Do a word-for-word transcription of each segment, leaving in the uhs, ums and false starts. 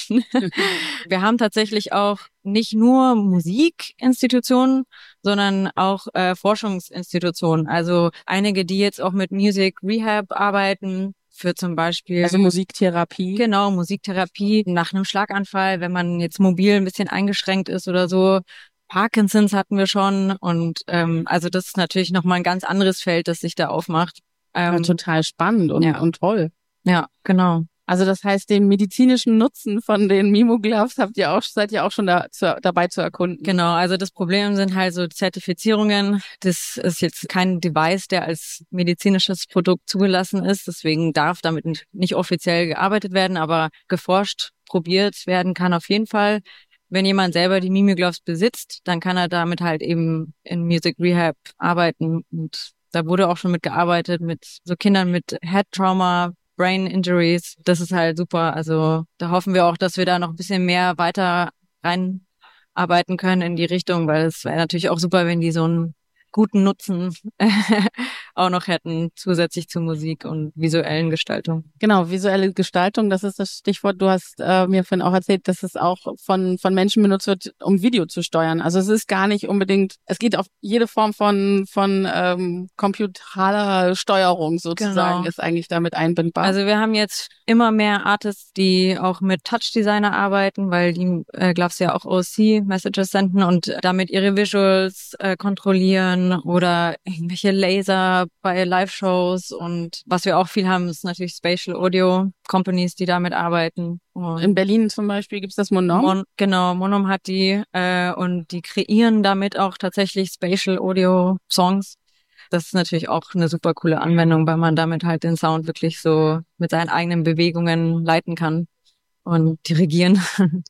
Wir haben tatsächlich auch nicht nur Musikinstitutionen, sondern auch äh, Forschungsinstitutionen. Also einige, die jetzt auch mit Music Rehab arbeiten, für zum Beispiel... Also Musiktherapie. Genau, Musiktherapie nach einem Schlaganfall, wenn man jetzt mobil ein bisschen eingeschränkt ist oder so. Parkinsons hatten wir schon und ähm, also das ist natürlich nochmal ein ganz anderes Feld, das sich da aufmacht. Ähm, ja, total spannend und, ja. und toll. Ja, genau. Also das heißt, den medizinischen Nutzen von den Mimo Gloves habt ihr auch, seid ihr auch schon da, zu, dabei zu erkunden. Genau, also das Problem sind halt so Zertifizierungen. Das ist jetzt kein Device, der als medizinisches Produkt zugelassen ist. Deswegen darf damit nicht offiziell gearbeitet werden, aber geforscht, probiert werden kann auf jeden Fall. Wenn jemand selber die Mimo Gloves besitzt, dann kann er damit halt eben in Music Rehab arbeiten. Und da wurde auch schon mitgearbeitet mit so Kindern mit Head Trauma, Brain Injuries, das ist halt super. Also da hoffen wir auch, dass wir da noch ein bisschen mehr weiter reinarbeiten können in die Richtung, weil es wäre natürlich auch super, wenn die so einen guten Nutzen auch noch hätten, zusätzlich zu Musik und visuellen Gestaltung. Genau, visuelle Gestaltung, das ist das Stichwort. Du hast äh, mir vorhin auch erzählt, dass es auch von von Menschen benutzt wird, um Video zu steuern. Also es ist gar nicht unbedingt, es geht auf jede Form von von ähm, computaler Steuerung sozusagen, Genau. ist eigentlich damit einbindbar. Also wir haben jetzt immer mehr Artists, die auch mit Touch-Designer arbeiten, weil die äh, Gloves ja auch O C-Messages senden und damit ihre Visuals äh, kontrollieren oder irgendwelche Laser bei Live-Shows. Und was wir auch viel haben, ist natürlich Spatial Audio Companies, die damit arbeiten. Und in Berlin zum Beispiel gibt's das Monom. Mon, genau, Monom hat die äh, und die kreieren damit auch tatsächlich Spatial Audio Songs. Das ist natürlich auch eine super coole Anwendung, weil man damit halt den Sound wirklich so mit seinen eigenen Bewegungen leiten kann und dirigieren.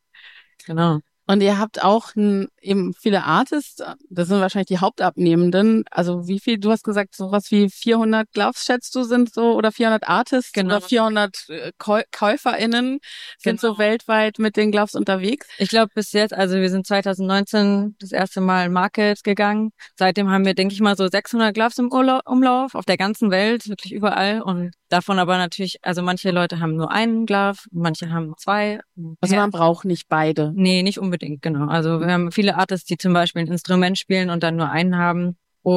Genau. Und ihr habt auch n, eben viele Artists, das sind wahrscheinlich die Hauptabnehmenden. Also wie viel, du hast gesagt, sowas wie vierhundert Gloves schätzt du sind so, oder vierhundert Artists Genau. oder vierhundert äh, Käu- KäuferInnen sind Genau. so weltweit mit den Gloves unterwegs. Ich glaube bis jetzt, also wir sind zwanzig neunzehn das erste Mal in Market gegangen. Seitdem haben wir, denke ich mal, so sechshundert Gloves im Urla- Umlauf auf der ganzen Welt, wirklich überall. Und davon aber natürlich, also manche Leute haben nur einen Glove, manche haben zwei. Also Ja. man braucht nicht beide. Nee, nicht unbedingt, genau. Also wir haben viele Artists, die zum Beispiel ein Instrument spielen und dann nur einen haben.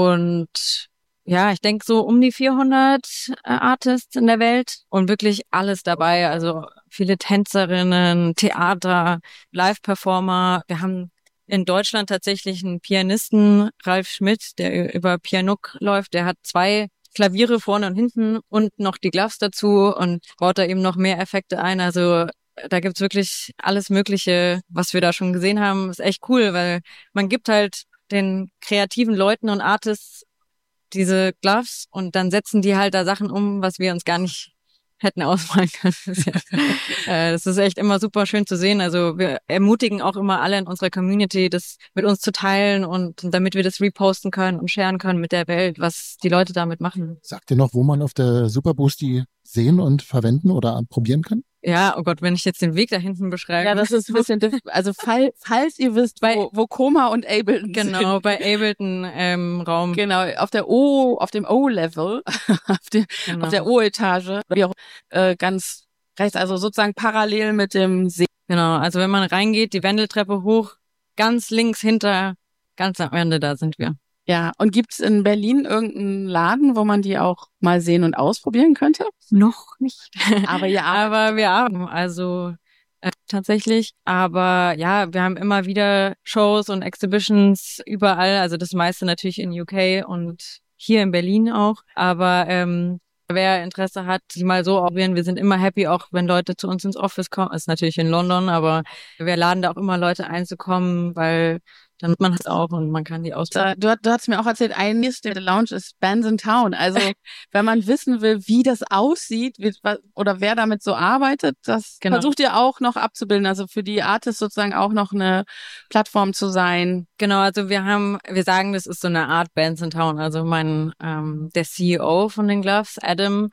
Und ja, ich denke so um die vierhundert äh, Artists in der Welt und wirklich alles dabei. Also viele Tänzerinnen, Theater, Live-Performer. Wir haben in Deutschland tatsächlich einen Pianisten, Ralf Schmidt, der über Pianok läuft. Der hat zwei Klaviere vorne und hinten und noch die Gloves dazu und baut da eben noch mehr Effekte ein. Also da gibt's wirklich alles Mögliche, was wir da schon gesehen haben. Ist echt cool, weil man gibt halt den kreativen Leuten und Artists diese Gloves und dann setzen die halt da Sachen um, was wir uns gar nicht hätten ausmalen können. Das ist, ja, äh, das ist echt immer super schön zu sehen. Also wir ermutigen auch immer alle in unserer Community, das mit uns zu teilen und damit wir das reposten können und sharen können mit der Welt, was die Leute damit machen. Sagt ihr noch, wo man auf der Superboost die sehen und verwenden oder probieren kann? Ja, oh Gott, wenn ich jetzt den Weg da hinten beschreibe. Ja, das ist ein bisschen, diff- also fall, falls ihr wisst, Bei- wo, wo Koma und Ableton sind. Genau, bei Ableton ähm, Raum. Genau, auf der O, auf dem O-Level, auf, dem, Genau. auf der O-Etage, wie auch äh, ganz rechts, also sozusagen parallel mit dem See. Genau, also wenn man reingeht, die Wendeltreppe hoch, ganz links hinter, ganz am Ende, da sind wir. Ja, und gibt's in Berlin irgendeinen Laden, wo man die auch mal sehen und ausprobieren könnte? Noch nicht. Aber ja, Aber wir haben also äh, tatsächlich. Aber ja, wir haben immer wieder Shows und Exhibitions überall. Also das meiste natürlich in U K und hier in Berlin auch. Aber ähm, wer Interesse hat, die mal so ausprobieren, wir sind immer happy, auch wenn Leute zu uns ins Office kommen. Ist natürlich in London, aber wir laden da auch immer Leute einzukommen, weil dann man es auch und man kann die ausprobieren. Du, du hast mir auch erzählt, ein der Lounge ist Bands in Town. Also wenn man wissen will, wie das aussieht wie, oder wer damit so arbeitet, das Genau. versucht ihr auch noch abzubilden. Also für die Artists sozusagen auch noch eine Plattform zu sein. Genau, also wir haben, wir sagen, das ist so eine Art Bands in Town. Also mein, ähm, der C E O von den Gloves, Adam,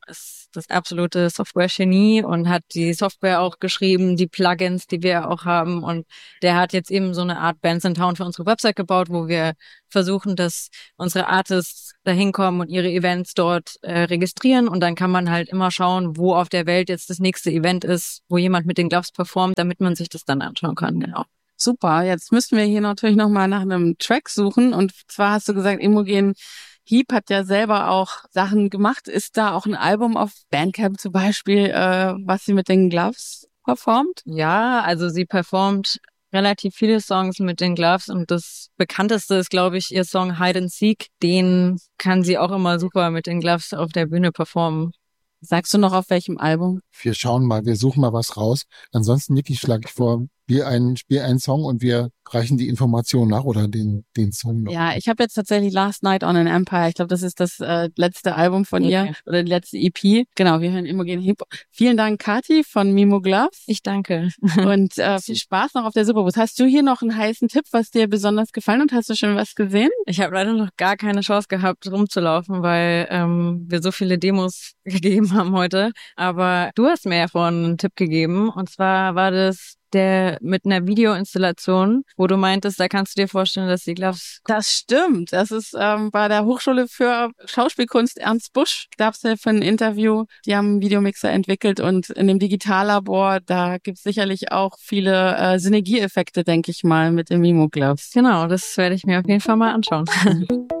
ist das absolute Software-Genie und hat die Software auch geschrieben, die Plugins, die wir auch haben. Und der hat jetzt eben so eine Art Bands in Town für unsere Website gebaut, wo wir versuchen, dass unsere Artists da hinkommen und ihre Events dort äh, registrieren. Und dann kann man halt immer schauen, wo auf der Welt jetzt das nächste Event ist, wo jemand mit den Gloves performt, damit man sich das dann anschauen kann. Genau. Super, jetzt müssten wir hier natürlich nochmal nach einem Track suchen. Und zwar hast du gesagt, Imogen Heap hat ja selber auch Sachen gemacht. Ist da auch ein Album auf Bandcamp zum Beispiel, äh, was sie mit den Gloves performt? Ja, also sie performt relativ viele Songs mit den Gloves und das bekannteste ist, glaube ich, ihr Song Hide and Seek. Den kann sie auch immer super mit den Gloves auf der Bühne performen. Sagst du noch auf welchem Album? Wir schauen mal, wir suchen mal was raus. Ansonsten, Niki, schlage ich vor, spiel einen, spiel einen Song und wir reichen die Informationen nach oder den, den Song noch. Ja, ich habe jetzt tatsächlich Last Night on an Empire. Ich glaube, das ist das äh, letzte Album von Okay. ihr oder die letzte E P. Genau, wir hören Imogen Heap. Vielen Dank, Kathi von Mimo Gloves. Ich danke. Und äh, viel Spaß noch auf der Superboost. Hast du hier noch einen heißen Tipp, was dir besonders gefallen hat? Hast du schon was gesehen? Ich habe leider noch gar keine Chance gehabt, rumzulaufen, weil ähm, wir so viele Demos gegeben haben heute. Aber du hast mir ja vorhin einen Tipp gegeben. Und zwar war das der mit einer Videoinstallation, wo du meintest, da kannst du dir vorstellen, dass die Gloves... Das stimmt. Das ist ähm, bei der Hochschule für Schauspielkunst Ernst Busch. Gab's ja für ein Interview. Die haben einen Videomixer entwickelt und in dem Digitallabor, da gibt's sicherlich auch viele äh, Synergieeffekte, denke ich mal, mit den Mimo Gloves. Genau, das werde ich mir auf jeden Fall mal anschauen.